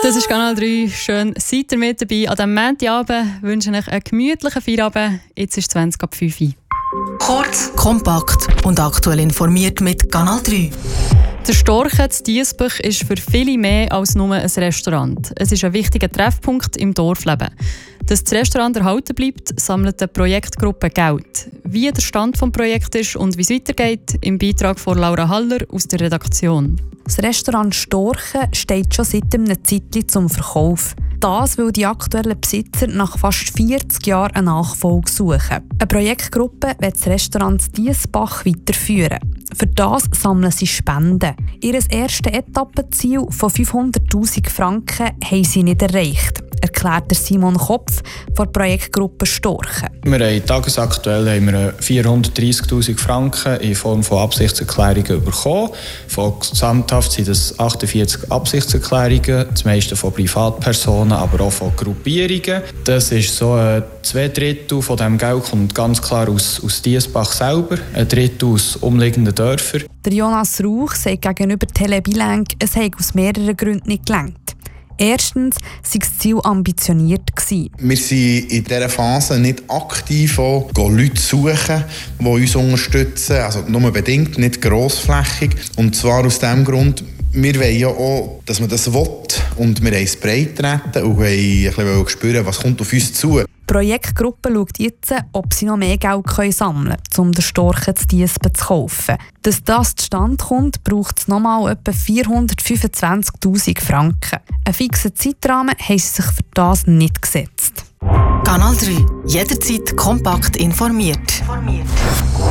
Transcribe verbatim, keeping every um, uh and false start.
Das ist Kanal drei. Schön, seid ihr mit dabei. An diesem Montagabend wünsche ich euch einen gemütlichen Feierabend. Jetzt ist zwanzig ab fünf Uhr. Kurz, kompakt und aktuell informiert mit Kanal drei. Der Storchen in Diesbach ist für viele mehr als nur ein Restaurant. Es ist ein wichtiger Treffpunkt im Dorfleben. Dass das Restaurant erhalten bleibt, sammelt die Projektgruppe Geld. Wie der Stand des Projekts ist und wie es weitergeht, im Beitrag von Laura Haller aus der Redaktion. Das Restaurant Storchen steht schon seit einem Zeitchen zum Verkauf. Das, weil die aktuellen Besitzer nach fast vierzig Jahren eine Nachfolge suchen. Eine Projektgruppe will das Restaurant Diesbach weiterführen. Für das sammeln sie Spenden. Ihr erstes Etappenziel von fünfhunderttausend Franken haben sie nicht erreicht, erklärt Simon Kopf von der Projektgruppe Storchen. Wir haben tagesaktuell haben wir vierhundertdreissigtausend Franken in Form von Absichtserklärungen bekommen. Von gesamthaft sind das achtundvierzig Absichtserklärungen, das meiste von Privatpersonen, aber auch von Gruppierungen. Das ist so äh, zwei Drittel von diesem Geld kommt ganz klar aus, aus Diesbach selber, ein Drittel aus umliegenden Dörfern. Der Jonas Rauch sagt gegenüber Tele Bilenk, es habe aus mehreren Gründen nicht gelangt. Erstens war das Ziel ambitioniert. Wir sind in dieser Phase nicht aktiv auch Leute suchen, die uns unterstützen. Also nur bedingt, nicht grossflächig. Und zwar aus dem Grund, wir wollen ja auch, dass man das will. Und wir wollen es breit treten und wollen ein bisschen spüren, was kommt auf uns zu. Die Projektgruppe schaut jetzt, ob sie noch mehr Geld sammeln können, um den Storchen zu Diesbach zu kaufen. Dass das zustande kommt, braucht es nochmal etwa vierhundertfünfundzwanzigtausend Franken. Einen fixen Zeitrahmen haben sie sich für das nicht gesetzt. Kanal drei. Jederzeit kompakt informiert.